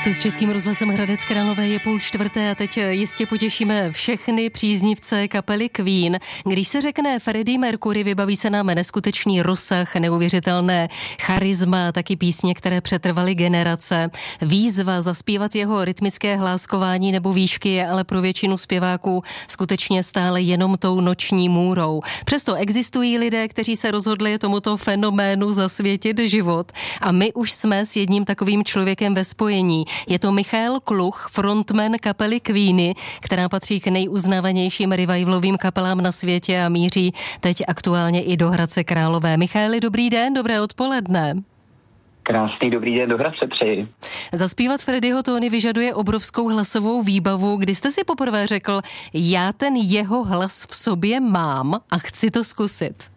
Jste s Českým rozhlasem Hradec Králové, je 3:30 a teď jistě potěšíme všechny příznivce kapely Queen. Když se řekne Freddie Mercury, vybaví se nám neskutečný rozsah, neuvěřitelné charisma, taky písně, které přetrvaly generace. Výzva zaspívat jeho rytmické hláskování nebo výšky je ale pro většinu zpěváků skutečně stále jenom tou noční můrou. Přesto existují lidé, kteří se rozhodli tomuto fenoménu zasvětit život a my už jsme s jedním takovým člověkem ve spojení. Je to Michael Kluch, frontman kapely Queeny, která patří k nejuznávanějším revivalovým kapelám na světě a míří teď aktuálně i do Hradce Králové. Michaeli, dobrý den, dobré odpoledne. Krásný dobrý den, do Hradce přeji. Zaspívat Freddieho tóny vyžaduje obrovskou hlasovou výbavu. Kdy jste si poprvé řekl, já ten jeho hlas v sobě mám a chci to zkusit?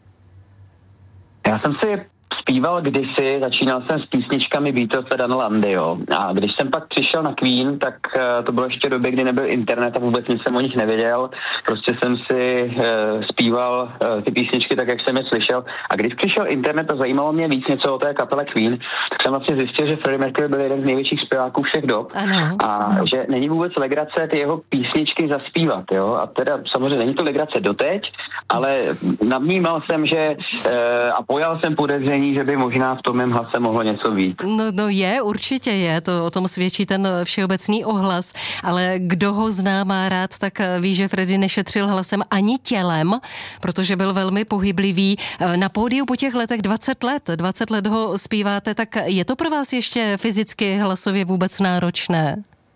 Já jsem si zpíval kdysi, začínal jsem s písničkami Beatles a Dana Landy, jo. A když jsem pak přišel na Queen, tak to bylo ještě době, kdy nebyl internet a vůbec nic jsem o nich nevěděl. Prostě jsem si zpíval ty písničky tak, jak jsem je slyšel. A když přišel internet a zajímalo mě víc něco o té kapele Queen, tak jsem vlastně zjistil, že Freddie Mercury byl jeden z největších zpěváků všech dob. Ano. A že není vůbec legrace ty jeho písničky zaspívat, jo. A teda samozřejmě není to legrace doteď, ale navnímal jsem, že a pojal jsem podezření, že by možná v tom mém hlase mohlo něco být. No je, určitě je, to o tom svědčí ten všeobecný ohlas, ale kdo ho zná, má rád, tak ví, že Freddie nešetřil hlasem ani tělem, protože byl velmi pohyblivý. Na pódiu po těch letech 20 let ho zpíváte, tak je to pro vás ještě fyzicky hlasově vůbec náročné?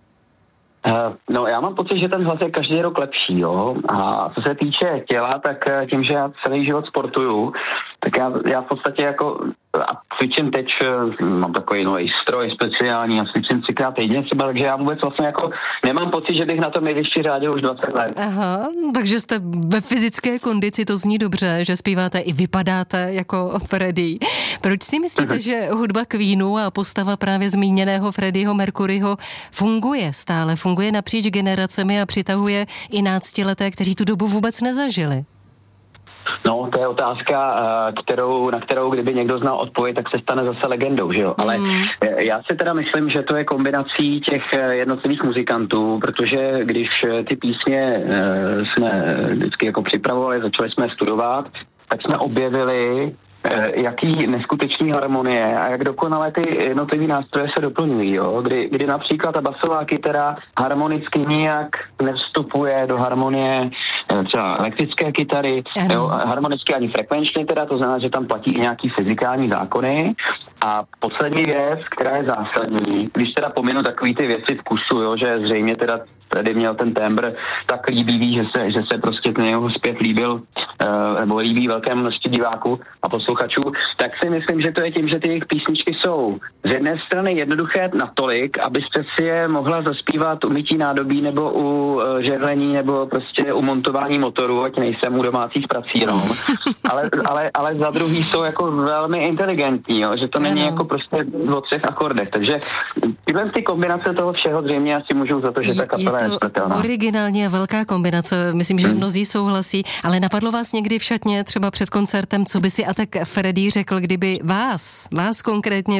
No, já mám pocit, že ten hlas je každý rok lepší, jo. A co se týče těla, tak tím, že já celý život sportuju, tak já v podstatě jako a cvičím teď, mám takový nový stroj speciální a cvičím 3krát týdně třeba, takže já vůbec vlastně jako nemám pocit, že bych na tom jevišti řádil už 20 let. Aha, takže jste ve fyzické kondici, to zní dobře, že zpíváte i vypadáte jako Freddie. Proč si myslíte, že hudba Queenu a postava právě zmíněného Freddieho Mercuryho funguje napříč generacemi a přitahuje i náctileté, kteří tu dobu vůbec nezažili? No, to je otázka, na kterou kdyby někdo znal odpověď, tak se stane zase legendou, že jo? Ale já si teda myslím, že to je kombinací těch jednotlivých muzikantů, protože když ty písně jsme vždycky jako připravovali, začali jsme studovat, tak jsme objevili, jaký neskutečný harmonie a jak dokonale ty jednotlivý nástroje se doplňují, jo? Kdy například ta basová kytara harmonicky nijak nevstupuje do harmonie třeba elektrické kytary, jo? Harmonicky ani frekvenčně teda, to znamená, že tam platí i nějaký fyzikální zákony. A poslední věc, která je zásadní, když teda pominu takový ty věci vkusu, jo, že zřejmě teda tady měl ten tembr tak líbivý, že se prostě ten jeho zpěv líbil, nebo líbí velké množství diváků a posluchačů, tak si myslím, že to je tím, že ty jejich písničky jsou z jedné strany jednoduché natolik, abyste si je mohla zaspívat u mytí nádobí nebo u žehlení nebo prostě u montování motoru, ať nejsem u domácích prací jenom. ale za druhý jsou jako velmi inteligentní, jo, že to není jako prostě o 3 akordech, takže tyhle ty kombinace toho všeho zřejmě asi můžou za to, že ta kapela je smrtelná. Originálně velká kombinace, myslím, že mnozí souhlasí, ale napadlo vás někdy v šatně třeba před koncertem, co by si a tak Freddie řekl, kdyby vás konkrétně